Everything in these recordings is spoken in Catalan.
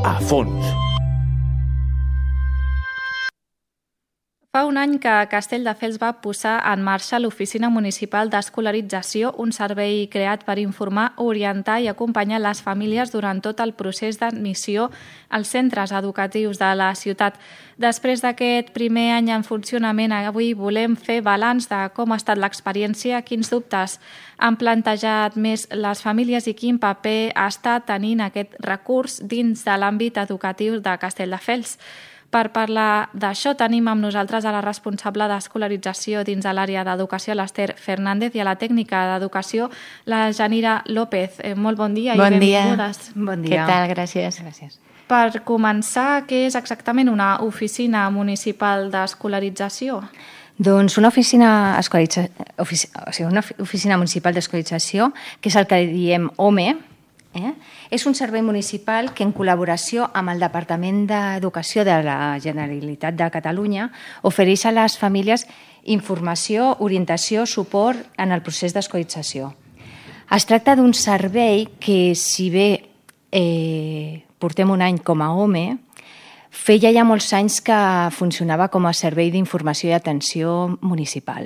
a fons. Fa un any que Castelldefels va posar en marxa l'Oficina Municipal d'Escolarització, un servei creat per informar, orientar i acompanyar les famílies durant tot el procés d'admissió als centres educatius de la ciutat. Després d'aquest primer any en funcionament, avui volem fer balanç de com ha estat l'experiència, quins dubtes han plantejat més les famílies i quin paper està tenint aquest recurs dins de l'àmbit educatiu de Castelldefels. Per parlar d'això tenim amb nosaltres a la responsable d'escolarització dins de l'àrea d'educació, l'Ester Fernández, i a la tècnica d'educació, la Janira López. Molt bon dia i benvingudes. Bon dia. Què tal? Gràcies. Per començar, què és exactament una oficina municipal d'escolarització? Doncs una oficina municipal d'escolarització, que és el que diem OME, és un servei municipal que en col·laboració amb el Departament d'Educació de la Generalitat de Catalunya ofereix a les famílies informació, orientació, suport en el procés d'escolarització. Es tracta d'un servei que, si bé portem un any com a OME, feia ja molts anys que funcionava com a servei d'informació i atenció municipal.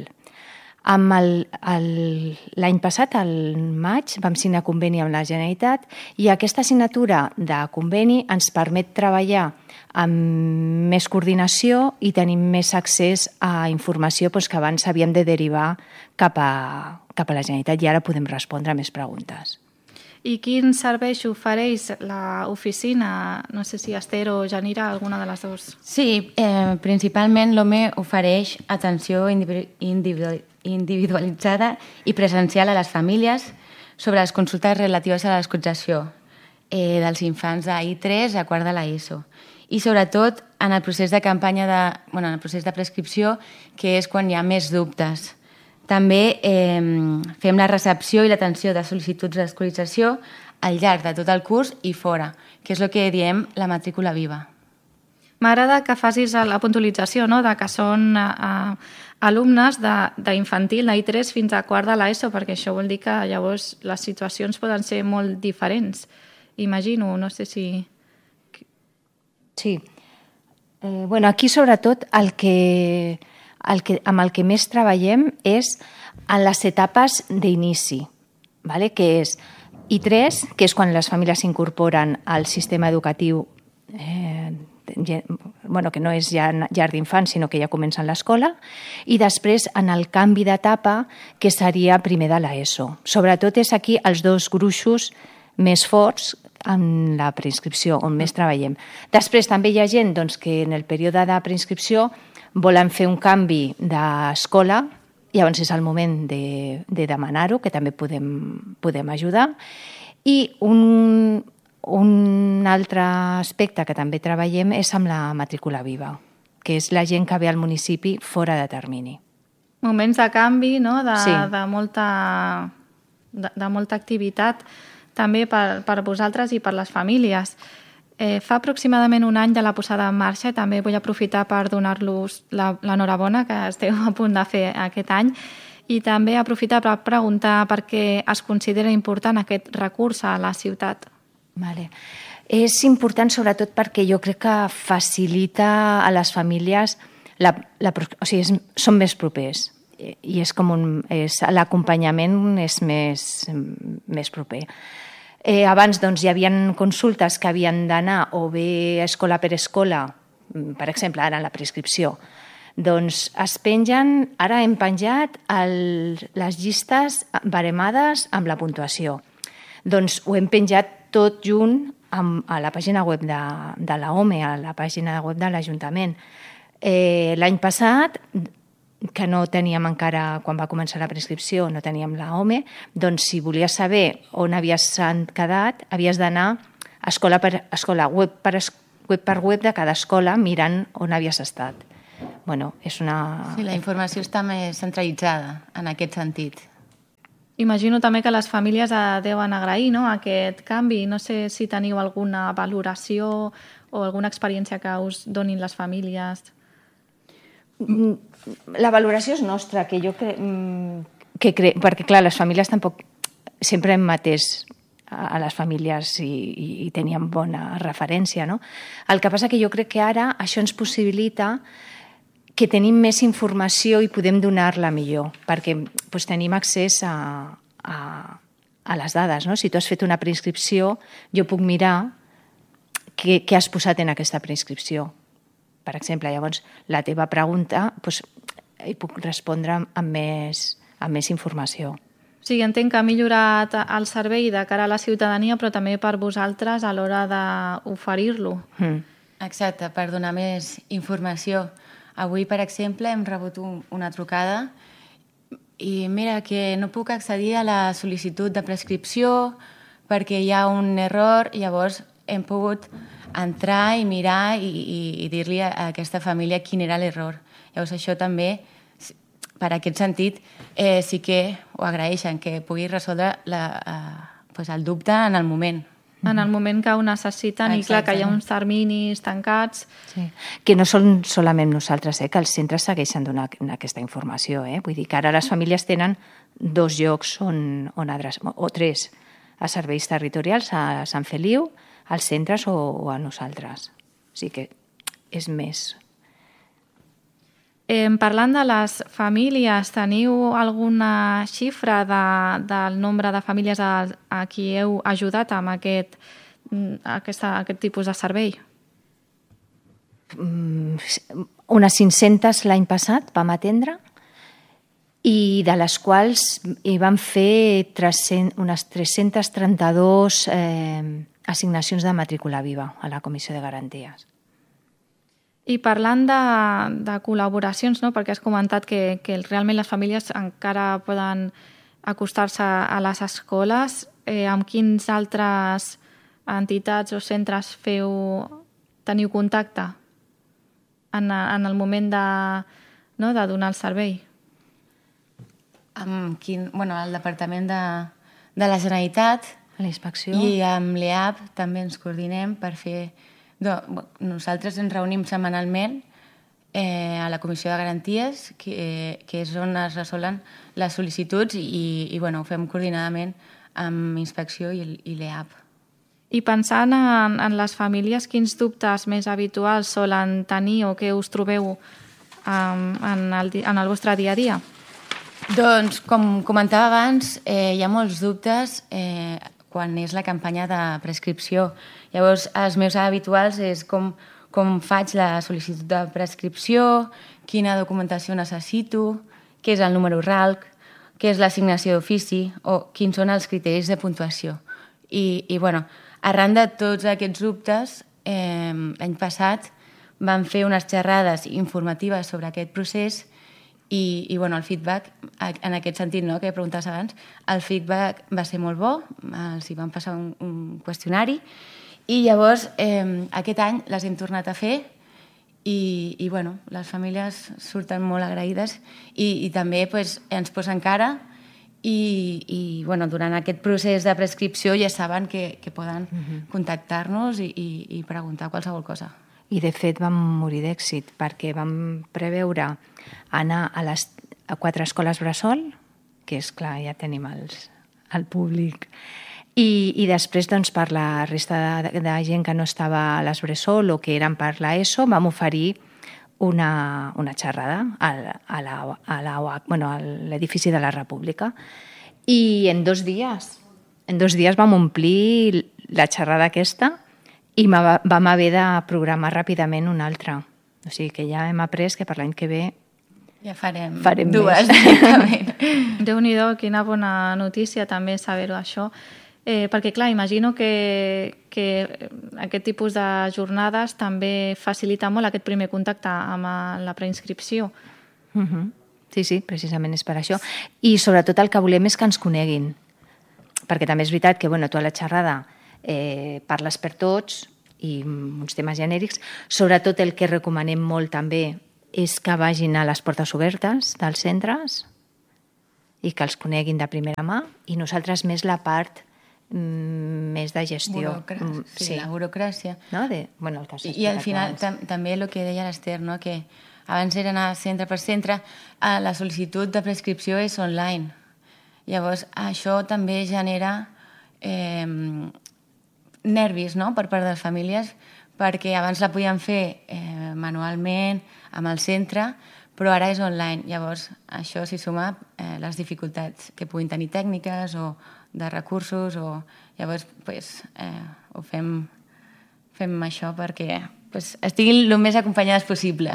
L'any passat, al maig, vam signar conveni amb la Generalitat i aquesta signatura de conveni ens permet treballar amb més coordinació i tenir més accés a informació que abans havíem de derivar cap a la Generalitat i ara podem respondre a més preguntes. I quins serveis ofereix l'oficina? No sé si Esther o Janira, alguna de les dues. Sí, principalment l'OME ofereix atenció individualitzada i presencial a les famílies sobre les consultes relatives a l'escolarització dels infants d'I3 a quart de l'ESO. I sobretot en el procés de campanya, en el procés de prescripció, que és quan hi ha més dubtes. També fem la recepció i l'atenció de sol·licituds d'escolarització al llarg de tot el curs i fora, que és el que diem la matrícula viva. M'agrada que facis la puntualització, no?, de que són alumnes d'infantil, d'I3 fins a quart de l'ESO, perquè això vol dir que llavors les situacions poden ser molt diferents. Imagino, no sé si... Sí. Aquí sobretot amb el que més treballem és en les etapes d'inici, que és I3, que és quan les famílies s'incorporen al sistema educatiu, que no és llar d'infants, sinó que ja comencen l'escola, i després en el canvi d'etapa, que seria primer de l'ESO. Sobretot és aquí els dos gruixos més forts en la preinscripció, on més treballem. Després també hi ha gent que en el període de preinscripció volen fer un canvi d'escola, llavors és el moment de demanar-ho, que també podem ajudar. I un altre aspecte que també treballem és amb la matrícula viva, que és la gent que ve al municipi fora de termini. Moments de canvi, no?, Sí. de molta activitat, també per vosaltres i per les famílies. Fa aproximadament un any de la posada en marxa i també vull aprofitar per donar-los l'enhorabona que esteu a punt de fer aquest any i també aprofitar per preguntar per què es considera important aquest recurs a la ciutat. És important sobretot perquè jo crec que facilita a les famílies, són més propers i l'acompanyament és més proper. Abans hi havia consultes que havien d'anar o bé escola per escola, per exemple, ara en la prescripció. Es pengen, ara hem penjat les llistes baremades amb la puntuació. Ho hem penjat tot junt a la pàgina web de la OME, a la pàgina web de l'Ajuntament. L'any passat, que no teníem encara, quan va començar la prescripció, no teníem la OME, si volies saber on havies quedat, havies d'anar escola per escola, web per web de cada escola, mirant on havies estat. Sí, la informació està més centralitzada en aquest sentit. Imagino també que les famílies deuen agrair, no?, aquest canvi. No sé si teniu alguna valoració o alguna experiència que us donin les famílies. La valoració és nostra, que jo crec... Perquè, clar, les famílies tampoc sempre hem atès a les famílies i tenien bona referència, no? El que passa que jo crec que ara això ens possibilita que tenim més informació i podem donar-la millor, perquè doncs, tenim accés a les dades. No? Si tu has fet una prescripció, jo puc mirar què has posat en aquesta prescripció. Per exemple, llavors, la teva pregunta doncs, hi puc respondre amb més informació. O sigui, entenc que ha millorat el servei de cara a la ciutadania, però també per vosaltres a l'hora d'oferir-lo. Exacte, per donar més informació. Avui, per exemple, hem rebut una trucada i mira que no puc accedir a la sol·licitud de prescripció perquè hi ha un error, llavors hem pogut entrar i mirar i dir-li a aquesta família quin era l'error. Llavors això també, per aquest sentit, sí que ho agraeixen, que pugui resoldre el dubte en el moment. En el moment que ho necessiten. Exactament. I clar, que hi ha uns terminis tancats. Sí. Que no són solament nosaltres, que els centres segueixen donant aquesta informació. Vull dir que ara les famílies tenen 2 llocs o 3, a serveis territorials, a Sant Feliu, als centres o a nosaltres. O sigui que és més. Parlant de les famílies, teniu alguna xifra del nombre de famílies a qui heu ajudat amb aquest tipus de servei? Unes 500 l'any passat vam atendre i de les quals hi vam fer unes 332 assignacions de matrícula viva a la Comissió de Garanties. I parlant de col·laboracions, no? Perquè has comentat que realment les famílies encara poden acostar-se a les escoles, amb quins altres entitats o centres teniu contacte en el moment de donar el servei? Amb el Departament de la Generalitat la inspecció i amb l'EAP també ens coordinem per fer... Nosaltres ens reunim setmanalment a la Comissió de Garanties, que és on es resolen les sol·licituds i ho fem coordinadament amb Inspecció i l'EAP. I pensant en les famílies, quins dubtes més habituals solen tenir o que us trobeu en el vostre dia a dia? Doncs, com comentava abans, hi ha molts dubtes quan és la campanya de prescripció. Llavors, els meus habituals és com faig la sol·licitud de prescripció, quina documentació necessito, què és el número RALC, què és l'assignació d'ofici o quins són els criteris de puntuació. I arran de tots aquests dubtes, l'any passat vam fer unes xerrades informatives sobre aquest procés i el feedback, en aquest sentit que preguntaves abans, el feedback va ser molt bo, els hi vam passar un qüestionari i llavors aquest any les hem tornat a fer i les famílies surten molt agraïdes i també ens posen cara i durant aquest procés de prescripció ja saben que poden contactar-nos i preguntar qualsevol cosa. I, de fet, vam morir d'èxit perquè vam preveure anar a 4 escoles bressol, que és clar, ja tenim el públic, i després, per la resta de gent que no estava a les bressol o que eren per l'ESO, vam oferir una xerrada a l'edifici de la República. I en 2 dies vam omplir la xerrada aquesta i vam haver de programar ràpidament una altra. O sigui que ja hem après que per l'any que ve ja farem 2. Déu-n'hi-do, quina bona notícia també saber-ho això. Perquè, clar, imagino que aquest tipus de jornades també facilita molt aquest primer contacte amb la preinscripció. Sí, precisament és per això. I sobretot el que volem és que ens coneguin. Perquè també és veritat que tu a la xerrada parles per tots i uns temes genèrics. Sobretot el que recomanem molt també és que vagin a les portes obertes dels centres i que els coneguin de primera mà i nosaltres més la part més de gestió. Sí, la burocràcia. No? I al final també el que deia l'Ester, que abans era anar centre per centre, la sol·licitud de prescripció és online. Llavors això també genera nervis, no?, per part de les famílies, perquè abans la podien fer manualment, amb el centre, però ara és online. Llavors, això s'hi suma les dificultats que puguin tenir tècniques o de recursos, o llavors ho fem això perquè estiguin el més acompanyades possible.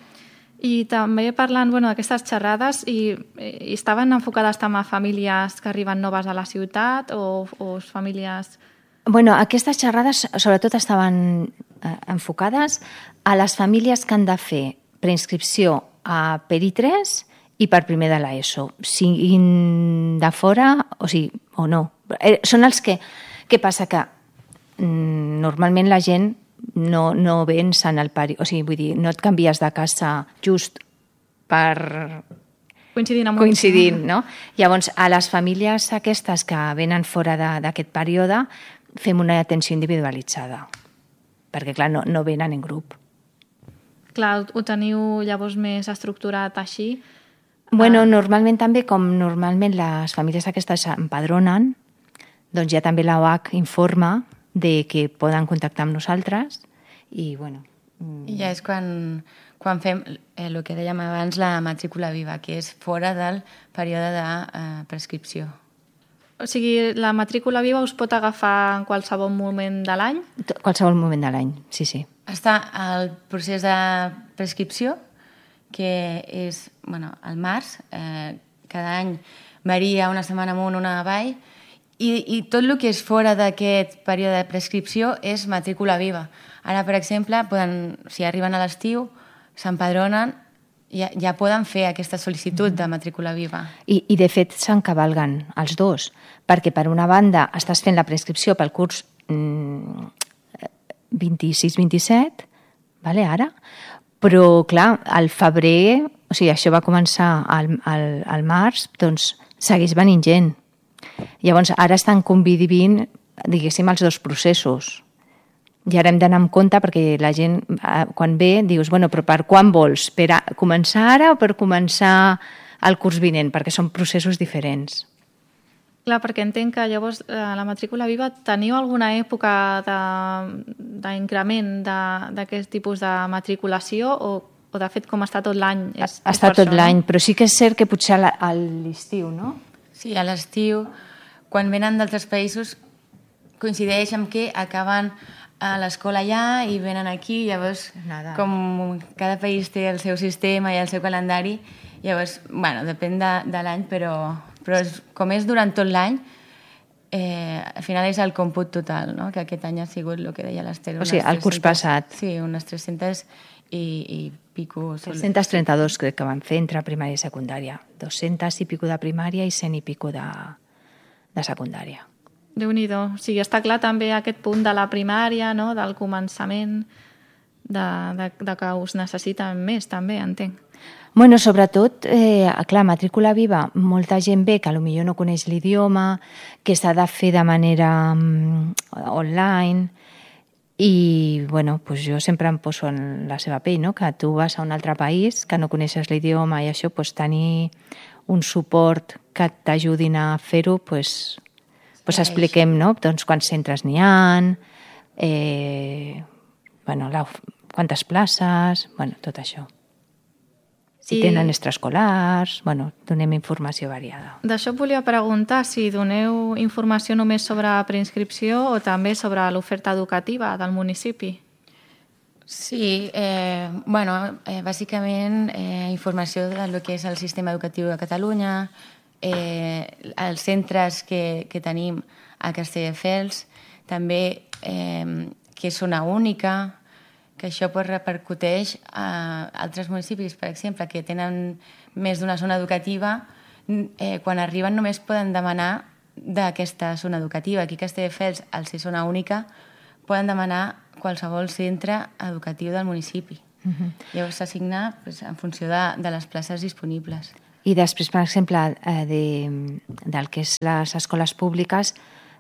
I també parlant d'aquestes xerrades, i estaven enfocades també a famílies que arriben noves a la ciutat o famílies... Aquestes xerrades sobretot estaven enfocades a les famílies que han de fer preinscripció per I3 i per primer de l'ESO, siguin de fora o no. Són els que... Què passa? Que normalment la gent no vens en el període... Vull dir, no et canvies de casa just per... Coincidint, no? Llavors, a les famílies aquestes que venen fora d'aquest període fem una atenció individualitzada, perquè, clar, no venen en grup. Clar, ho teniu llavors més estructurat així? Normalment també, com normalment les famílies aquestes s'empadronen, doncs ja també l'OAC informa de que poden contactar amb nosaltres i, I ja és quan fem el que dèiem abans, la matrícula viva, que és fora del període de prescripció. O sigui, la matrícula viva us pot agafar en qualsevol moment de l'any? Qualsevol moment de l'any, sí. Està el procés de prescripció, que és al març. Cada any varia una setmana amunt, una avall, i tot el que és fora d'aquest període de prescripció és matrícula viva. Ara, per exemple, si arriben a l'estiu, s'empadronen, ja poden fer aquesta sol·licitud de matrícula viva. I de fet s'encavalguen els dos, perquè per una banda estàs fent la prescripció pel curs 26-27, ara, però clar, al febrer, això va començar al març, doncs segueix venint gent. Llavors ara estan convivint, diguéssim, els dos processos. I ara hem d'anar amb compte perquè la gent, quan ve, dius, però per quan vols? Per començar ara o per començar el curs vinent? Perquè són processos diferents. Clar, perquè entenc que llavors la matrícula viva teniu alguna època d'increment d'aquest tipus de matriculació o de fet com està tot l'any? Està tot l'any, però sí que és cert que potser a l'estiu, no? Sí, a l'estiu, quan venen d'altres països, coincideix amb que acaben a l'escola allà i venen aquí, llavors com cada país té el seu sistema i el seu calendari, llavors, depèn de l'any, però com és durant tot l'any, al final és el còmput total, no? Que aquest any ha sigut el que deia l'Ester. El curs passat. Sí, unes 300 i pico. 332 crec que van fer entre primària i secundària. 200 i pico de primària i 100 i pico de secundària. Déu-n'hi-do. O sigui, està clar també aquest punt de la primària, no? Del començament, de que us necessiten més, també, entenc. Sobretot, clar, matrícula viva, molta gent ve que potser no coneix l'idioma, que s'ha de fer de manera online, i, jo sempre em poso en la seva pell, no? Que tu vas a un altre país, que no coneixes l'idioma i això, tenir un suport que t'ajudin a fer-ho, expliquem, no? Doncs quants centres n'hi ha, quantes places, tot això. Si tenen extraescolars, donem informació variada. D'això volia preguntar si doneu informació només sobre preinscripció o també sobre l'oferta educativa del municipi. Sí, bàsicament informació del que és el sistema educatiu de Catalunya, els centres que tenim a Castelldefels, també que és zona única, que això repercuteix a altres municipis, per exemple, que tenen més d'una zona educativa, quan arriben només poden demanar d'aquesta zona educativa. Aquí a Castelldefels, al ser zona única, poden demanar qualsevol centre educatiu del municipi. Llavors s'assigna en funció de les places disponibles. I després, per exemple, del que és les escoles públiques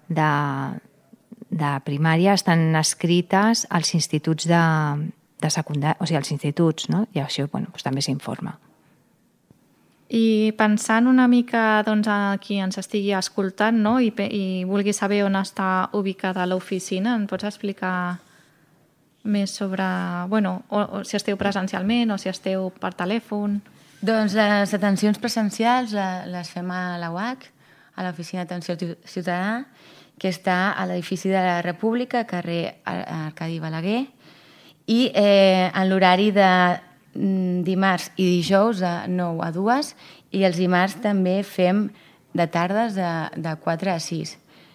de primària estan escrites als instituts de secundària, als instituts, no? I això també s'informa. I pensant una mica doncs, a qui ens estigui escoltant, no? I vulgui saber on està ubicada l'oficina, em pots explicar més sobre o si esteu presencialment o si esteu per telèfon? Doncs les atencions presencials les fem a la UAC, a l'Oficina d'Atenció Ciutadana, que està a l'edifici de la República, carrer Arcadi Balaguer, i en l'horari de dimarts i dijous de 9 a 2, i els dimarts també fem de tardes de 4 a 6.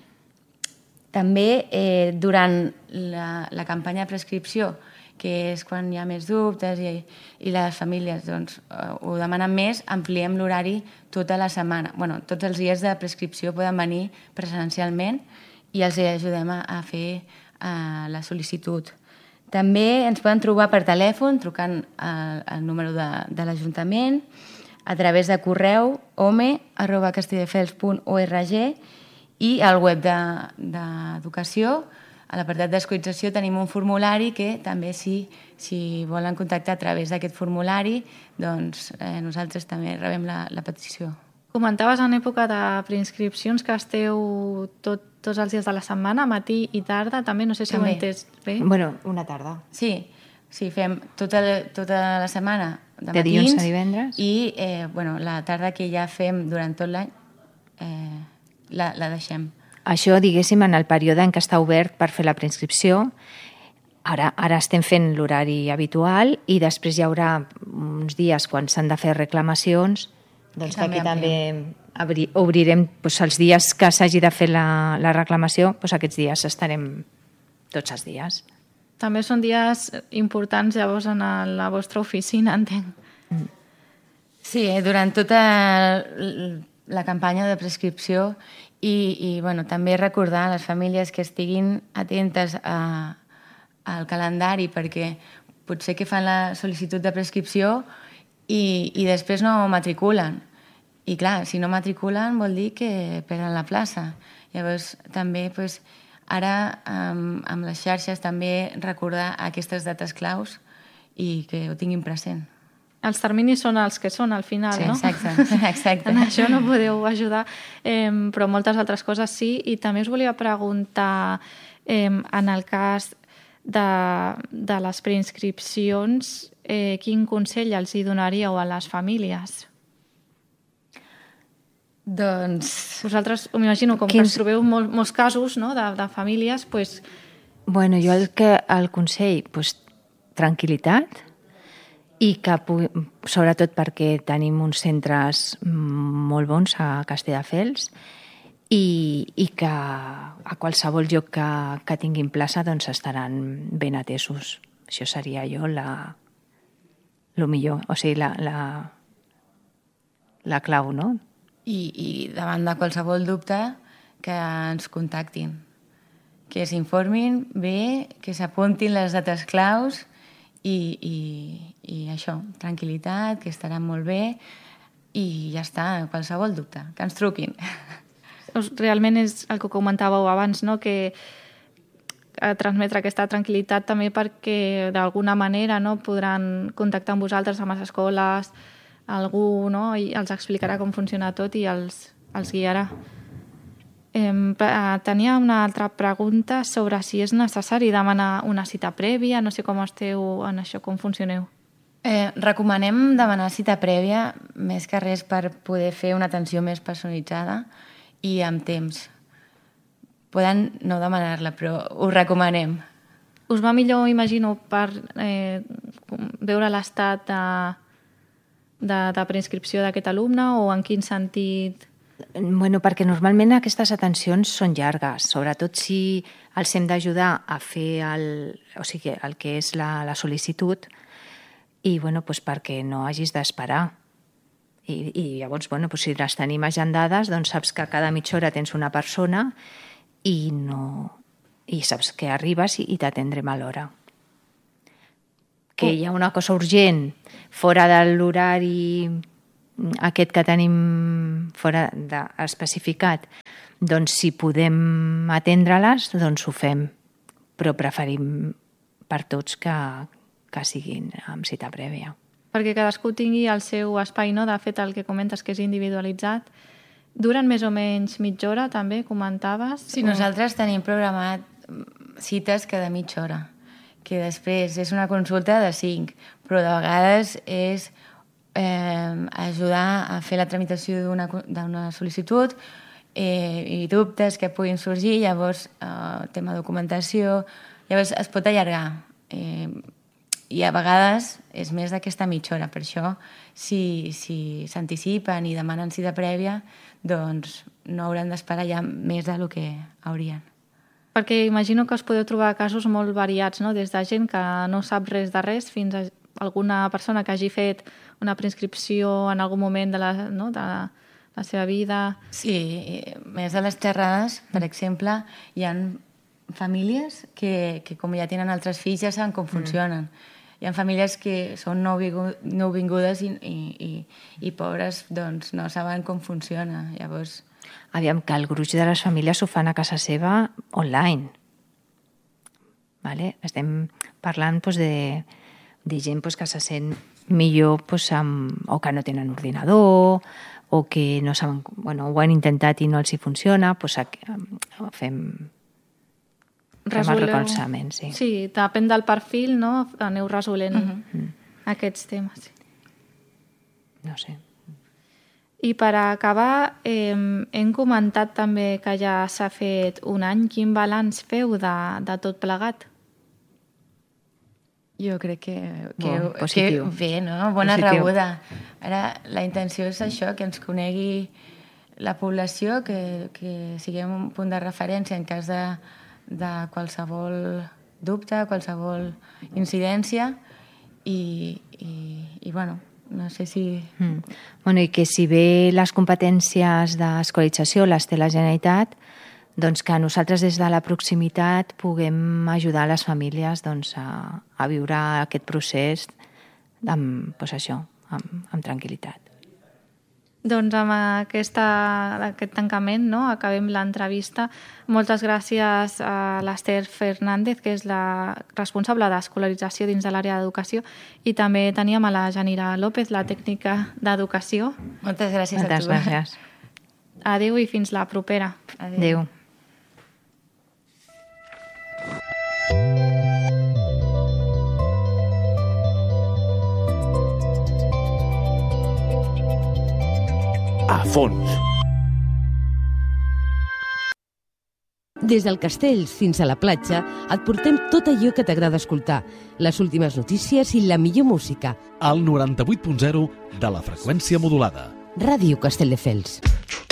També durant la campanya de prescripció, que és quan hi ha més dubtes i les famílies ho demanen més, ampliem l'horari tota la setmana. Tots els dies de prescripció poden venir presencialment i els ajudem a fer la sol·licitud. També ens poden trobar per telèfon, trucant al número de l'Ajuntament, a través de correu home@castelldefels.org, i al web d'Educació, a l'apartat d'escolarització, tenim un formulari que també, si volen contactar a través d'aquest formulari, doncs nosaltres també rebem la petició. Comentaves en època de preinscripcions que esteu tots els dies de la setmana, matí i tarda, també, no sé si ho he entès bé. Una tarda. Sí, fem tota la setmana de dilluns a divendres. I la tarda que ja fem durant tot l'any la deixem. Això, diguéssim, en el període en què està obert per fer la preinscripció. Ara estem fent l'horari habitual i després hi haurà uns dies quan s'han de fer reclamacions, doncs que aquí també obrirem els dies que s'hagi de fer la reclamació, aquests dies estarem tots els dies. També són dies importants llavors en la vostra oficina, entenc. Sí, durant tota la campanya de prescripció i també recordar a les famílies que estiguin atentes al calendari, perquè potser que fan la sol·licitud de prescripció i després no matriculen. I clar, si no matriculen vol dir que perden la plaça. Llavors també ara amb les xarxes també recordar aquestes dates claus i que ho tinguin present. Els terminis són els que són al final, sí, no? Exacte. En això no podeu ajudar, però moltes altres coses sí. I també us volia preguntar, en el cas de les preinscripcions, quin consell els hi donaríeu a les famílies? Doncs... Vosaltres, m'imagino, com que us trobeu molts casos, no?, de famílies, doncs... Jo el consell, tranquil·litat, i que, sobretot perquè tenim uns centres molt bons a Castelldefels i que a qualsevol lloc que tinguin plaça doncs estaran ben atesos. Això seria el millor, o sigui, la clau, no? I davant de qualsevol dubte que ens contactin, que s'informin bé, que s'apuntin les dates claus i això, tranquil·litat, que estaran molt bé i ja està, qualsevol dubte, que ens truquin. Realment és el que comentàveu abans, no?, que transmetre aquesta tranquil·litat també perquè d'alguna manera podran contactar amb vosaltres, amb les escoles, algú, no?, i els explicarà com funciona tot i els guiarà. Tenia una altra pregunta sobre si és necessari demanar una cita prèvia, no sé com esteu en això, com funcioneu. Recomanem demanar cita prèvia, més que res per poder fer una atenció més personalitzada i amb temps. Poden no demanar-la, però ho recomanem. Us va millor, imagino, per veure l'estat de preinscripció d'aquest alumne o en quin sentit? Perquè normalment aquestes atencions són llargues, sobretot si els hem d'ajudar a fer el que és la sol·licitud i perquè no hagis d'esperar. I llavors, si les tenim agendades, doncs saps que cada mitja hora tens una persona i saps que arribes i t'atendrem a l'hora. Que hi ha una cosa urgent fora de l'horari aquest que tenim fora especificat, doncs si podem atendre-les, doncs ho fem. Però preferim per tots que siguin amb cita prèvia. perquè cadascú tingui el seu espai, no? De fet, el que comentes que és individualitzat. Duren més o menys mitja hora, també, comentaves? Sí, nosaltres tenim programat cites cada mitja hora, que després és una consulta de 5, però de vegades és ajudar a fer la tramitació d'una sol·licitud i dubtes que puguin sorgir, llavors tema documentació, llavors es pot allargar i a vegades és més d'aquesta mitja hora. Per això, si s'anticipen i demanen cita prèvia, doncs no hauran d'esperar ja més del que haurien. Perquè imagino que us podeu trobar casos molt variats, no? Des de gent que no sap res de res fins a alguna persona que hagi fet una preinscripció en algun moment de la seva vida. Sí, més de les xerrades, per exemple, hi ha famílies que com ja tenen altres fills ja saben com funcionen. Hi ha famílies que són nouvingudes i pobres doncs no saben com funciona. Llavors... Aviam, que el gruix de les famílies ho fan a casa seva online. Vale? Estem parlant de gent que se sent millor o que no tenen ordinador o que no saben, ho han intentat i no els hi funciona, fem el recolzament. Sí, depèn del perfil, no? Aneu resolent aquests temes. No sé. I per acabar, hem comentat també que ja s'ha fet un any. Quin balanç feu de tot plegat? Jo crec que positiu. Bé, no? Bona rebuda. Ara, la intenció és això, que ens conegui la població, que siguem un punt de referència en cas de qualsevol dubte, qualsevol incidència i bueno, no sé si... I que si bé les competències d'escolarització les té la Generalitat, doncs que nosaltres des de la proximitat puguem ajudar les famílies a viure aquest procés amb tranquil·litat. Doncs amb aquest tancament acabem l'entrevista. Moltes gràcies a l'Ester Fernández, que és la responsable d'escolarització dins de l'àrea d'educació, i també teníem a la Janira López, la tècnica d'educació. Moltes gràcies a tu. Moltes gràcies. Adéu i fins la propera. Adéu. A fons. Des del Castells fins a la platja et portem tot allò que t'agrada escoltar, les últimes notícies i la millor música. Al 98.0 de la freqüència modulada. Ràdio Castelldefels.